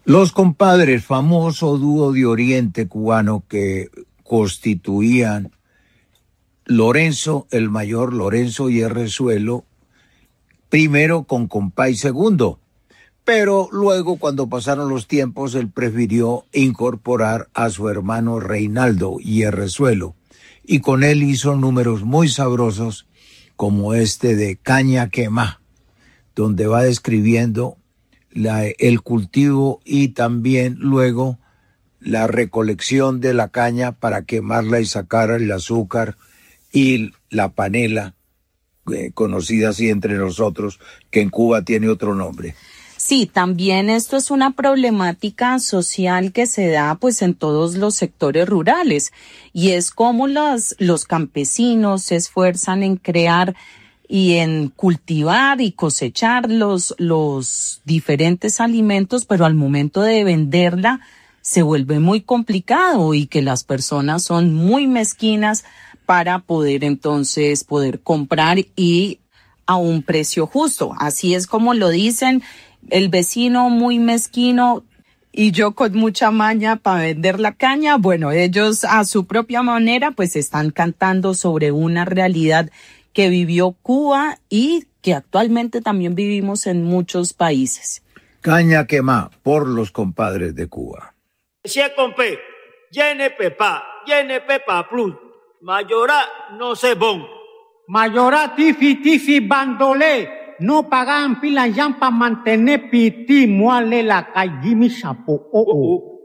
Los compadres, famoso dúo de Oriente cubano que constituían Lorenzo, el mayor Lorenzo y Herrezuelo, primero con compay segundo, pero luego cuando pasaron los tiempos él prefirió incorporar a su hermano Reinaldo y Herrezuelo, y con él hizo números muy sabrosos como este de Caña Quemá, donde va describiendo el cultivo y también luego la recolección de la caña para quemarla y sacar el azúcar y la panela, conocida así entre nosotros, que en Cuba tiene otro nombre. Sí, también esto es una problemática social que se da pues en todos los sectores rurales, y es como los campesinos se esfuerzan en crear y en cultivar y cosechar los diferentes alimentos, pero al momento de venderla se vuelve muy complicado y que las personas son muy mezquinas para poder entonces poder comprar y a un precio justo. Así es como lo dicen, el vecino muy mezquino y yo con mucha maña para vender la caña. Bueno, ellos a su propia manera pues están cantando sobre una realidad que vivió Cuba y que actualmente también vivimos en muchos países. Caña Quemá, por los compadres de Cuba. Compé, llene pepa plus, mayora no se bon. Mayora tifi bandolé, no pagan pila ya para mantener piti, muale la calle mi chapo.